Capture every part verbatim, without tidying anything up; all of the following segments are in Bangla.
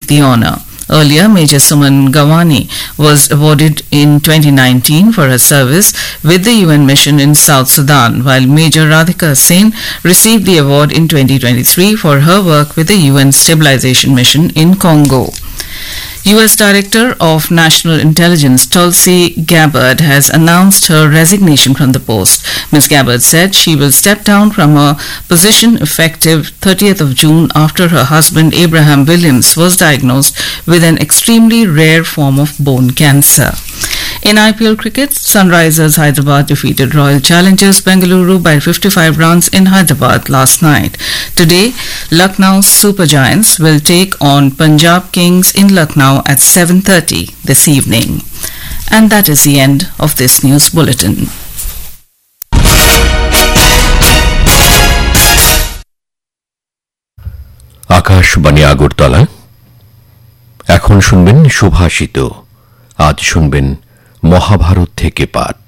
the honour. Earlier, Major Suman Gawani was awarded in twenty nineteen for her service with the U N mission in South Sudan, while Major Radhika Sen received the award in twenty twenty-three for her work with the U N stabilization mission in Congo. U S Director of National Intelligence Tulsi Gabbard has announced her resignation from the post. Miz Gabbard said she will step down from her position effective thirtieth of June after her husband Abraham Williams was diagnosed with an extremely rare form of bone cancer. In I P L cricket, Sunrisers Hyderabad defeated Royal Challengers Bengaluru by fifty-five runs in Hyderabad last night. Today, Lucknow Super Giants will take on Punjab Kings in Lucknow at seven thirty this evening. And that is the end of this news bulletin. Akashvani Agartala. এখন শুনবেন সুভাষিত। আজ শুনবেন মহাভারত থেকে পাঠ।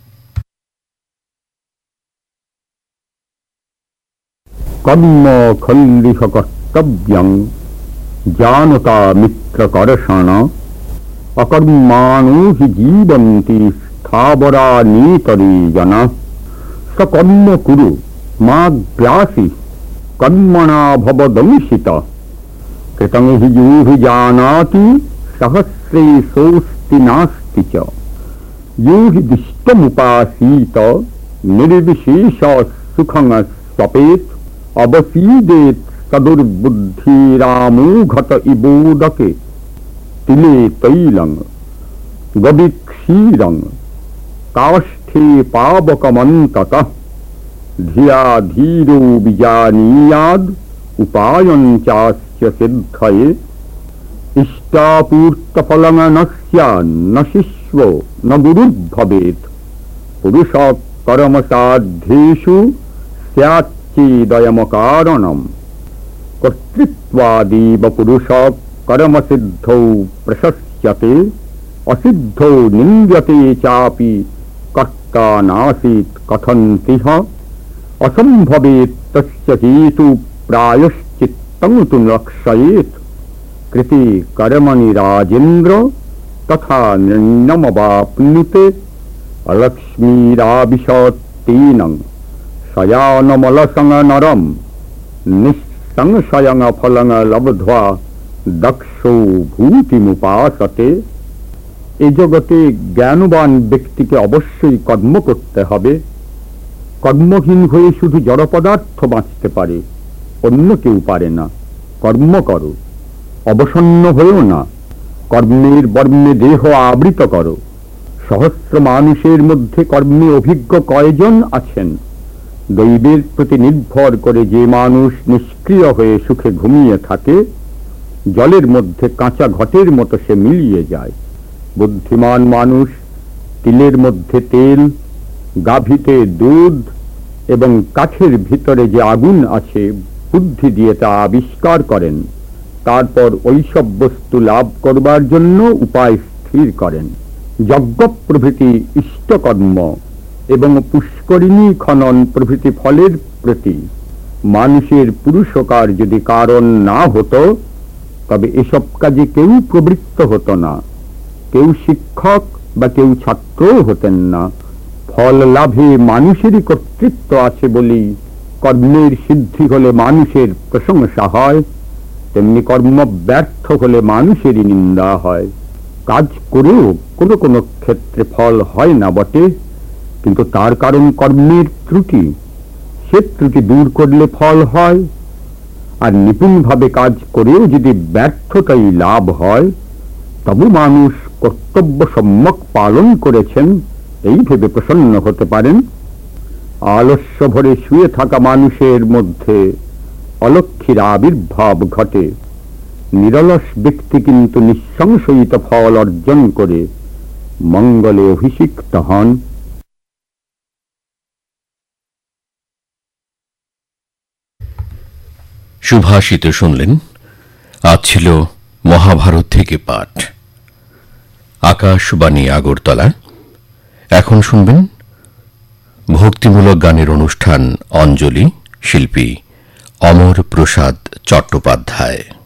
কর্ম খল্লিহ কর্তব্যং জানতা মিত্রকর্ষণ অকর্মাণো হি জীবন্তি স্থাবরানিতরে জনা সকর্ম কুরু মা গ্রাসি কর্মণা ভবদংশিত কৃতং হি যুহি জানাতি সহস্রে সোস্তি নাস্তি চ যুহি দিষ্টমুপাসীত নির্বিশেষ সুখং স্বপেত অবসীদেত সদুর্বুদ্ধিরামুঘট ইবোদকে তিলে তৈলং গবিক্ষীরং কাষ্ঠে পাবকমন্ততঃ ধিয়া ধীরো বিজানীয়াদ উপায়ং চাস্য সিদ্ধয়ে ইষ্টাপূর্তফলং ন স্যান ন শিষ্য ন গুরুর্ভবেৎ পুরুষঃ কর্মসাধ্যেষু স্যাচ্চেদয়মকারণম কর্তৃত্বাদেব পুরুষঃ কর্মসিদ্ধৌ প্রশস্যতে অসিদ্ধৌ নিന്ദ്যতে চাপি কর্তা নাসীৎ কথন্তিহ অসম্ভবেৎ তস্য হেতু প্রায়শ্চিত্তং তু লক্ষয়েৎ কৃতে কর্মণি রাজেন্দ্র তথা নির্ণমবাপ্নুতে অলক্ষ্মীরাবিশতেনং শয়ানমলসং নরম নিঃসংশয়ং ফলং লব্ধ্বা দক্ষো ভূতিমুপাসতে। এ জগতে জ্ঞানবান ব্যক্তিকে অবশ্যই কর্ম করতে হবে। কর্মহীন হয়ে শুধু জড় পদার্থ বাঁচতে পারে, অন্য কেউ পারে না। কর্ম করো, অবসন্ন হয়েও না। কর্মের বর্মে দেহ আবৃত করো। সহস্র মানুষের মধ্যে কর্মে অভিজ্ঞ কয়জন আছেন? দৈবের প্রতি নির্ভর করে যে মানুষ নিষ্ক্রিয় হয়ে সুখে ঘুমিয়ে থাকে, জলের মধ্যে কাঁচা ঘটের মতো সে মিলিয়ে যায়। বুদ্ধিমান মানুষ তিলের মধ্যে তেল, গাভীতে দুধ এবং কাঠের ভিতরে যে আগুন আছে বুদ্ধি দিয়ে তা আবিষ্কার করেন। তারপর ওইসব বস্তু লাভ করবার জন্য উপায় স্থির করেন। যজ্ঞ প্রভৃতি ইষ্টকর্ম এবং পুষ্করিণী খনন প্রভৃতি ফলের প্রতি মানুষের পুরুষকার যদি কারণ না হতো, তবে এসব কাজে কেউ প্রবৃত্ত হতো না। কেউ শিক্ষক বা কেউ ছাত্রও হতেন না। ফল লাভে মানুষেরই কর্তৃত্ব আছে বলেই কর্মের সিদ্ধি হলে মানুষের প্রশংসা হয়, তেমনি কর্ম ব্যর্থ হলে মানুষেরই নিন্দা হয়। কাজ করেও কোনো কোনো ক্ষেত্রে ফল হয় না বটে, কিন্তু তার কারণ কর্মের ত্রুটি। সে ত্রুটি দূর করলে ফল হয়। আর নিপুণভাবে কাজ করেও যদি ব্যর্থতাই লাভ হয়, তবু মানুষ কর্তব্য সম্যক পালন করেছেন এই ভেবে প্রসন্ন হতে পারেন। আলস্য ভরে শুয়ে থাকা মানুষের মধ্যে অলক্ষীর আবির্ভাব ঘটে। নিরলস ব্যক্তি কিন্তু নিঃসংশয়িত ফল অর্জন করে মঙ্গলে অভিষিক্ত হন। সুভাষিত শুনলেন। আজ ছিল মহাভারত থেকে পাঠ। আকাশবাণী আগরতলা। এখন শুনবেন ভক্তিমূলক গানের অনুষ্ঠান অঞ্জলি। শিল্পী অমর প্রসাদ চট্টোপাধ্যায়।